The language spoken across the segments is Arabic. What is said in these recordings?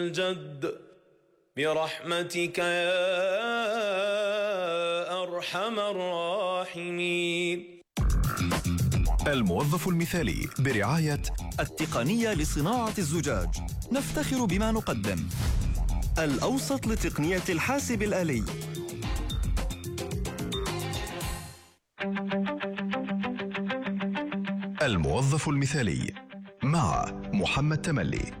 الجد برحمتك يا أرحم الراحمين. الموظف المثالي برعاية التقنية لصناعة الزجاج، نفتخر بما نقدم. الأوسط لتقنية الحاسب الآلي. الموظف المثالي مع محمد تملي.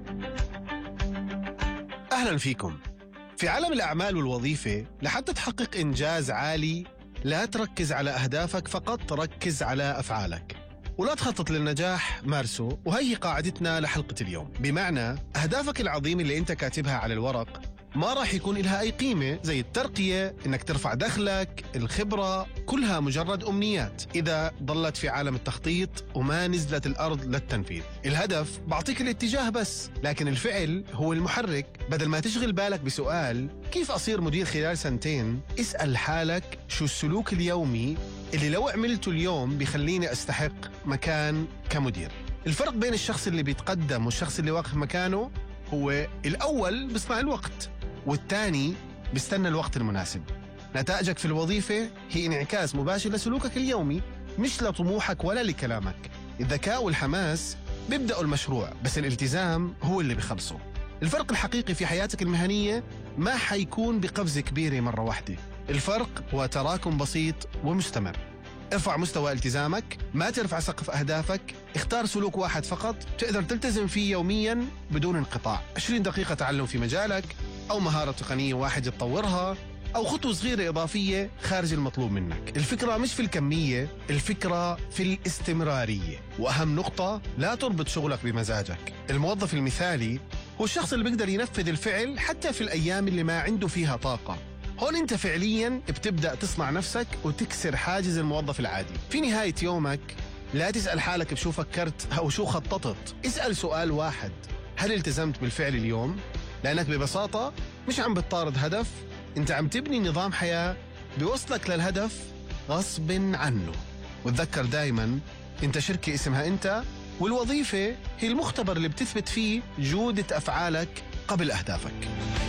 أهلا فيكم. في عالم الأعمال والوظيفة، لحتى تحقق إنجاز عالي لا تركز على أهدافك فقط، ركز على أفعالك، ولا تخطط للنجاح، مارسه. وهي قاعدتنا لحلقة اليوم، بمعنى أهدافك العظيمة اللي أنت كاتبها على الورق ما راح يكون لها أي قيمة، زي الترقية، إنك ترفع دخلك، الخبرة، كلها مجرد أمنيات إذا ضلت في عالم التخطيط وما نزلت الأرض للتنفيذ. الهدف بعطيك الاتجاه بس، لكن الفعل هو المحرك. بدل ما تشغل بالك بسؤال كيف أصير مدير خلال سنتين، اسأل حالك شو السلوك اليومي اللي لو عملته اليوم بيخليني أستحق مكان كمدير. الفرق بين الشخص اللي بيتقدم والشخص اللي واقف مكانه هو الأول بيصنع الوقت، والثاني بيستنى الوقت المناسب. نتائجك في الوظيفة هي انعكاس مباشر لسلوكك اليومي، مش لطموحك ولا لكلامك. الذكاء والحماس بيبدأوا المشروع، بس الالتزام هو اللي بيخلصه. الفرق الحقيقي في حياتك المهنية ما حيكون بقفزة كبيرة مرة واحدة، الفرق هو تراكم بسيط ومستمر. ارفع مستوى التزامك، ما ترفع سقف أهدافك. اختار سلوك واحد فقط تقدر تلتزم فيه يوميا بدون انقطاع. 20 دقيقة تعلم في مجالك، أو مهارة تقنية واحد تطورها، أو خطوة صغيرة إضافية خارج المطلوب منك. الفكرة مش في الكمية، الفكرة في الاستمرارية. وأهم نقطة، لا تربط شغلك بمزاجك. الموظف المثالي هو الشخص اللي بيقدر ينفذ الفعل حتى في الأيام اللي ما عنده فيها طاقة. هون انت فعليا بتبدأ تصنع نفسك وتكسر حاجز الموظف العادي. في نهاية يومك لا تسأل حالك بشو فكرت أو شو خططت، اسأل سؤال واحد: هل التزمت بالفعل اليوم؟ لأنك ببساطة مش عم بتطارد هدف، انت عم تبني نظام حياة بيوصلك للهدف غصب عنه. وتذكر دايما، انت شركة اسمها انت، والوظيفة هي المختبر اللي بتثبت فيه جودة أفعالك قبل أهدافك.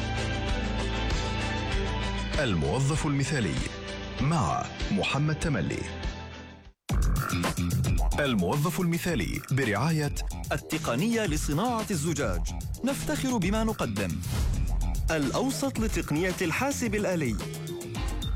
الموظف المثالي مع محمد تملي. الموظف المثالي برعاية التقنية لصناعة الزجاج، نفتخر بما نقدم. الأوسط لتقنية الحاسب الآلي.